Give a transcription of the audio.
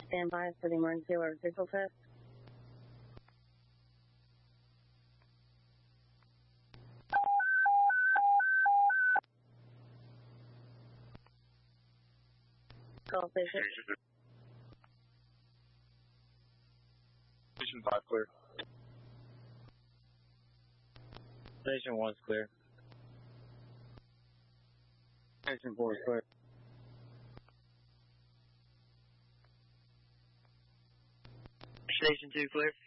Stand by for the emergency alert visual test. Call station. Station 5 clear. Station 1's clear. Station 4 is clear. Station 2 clear.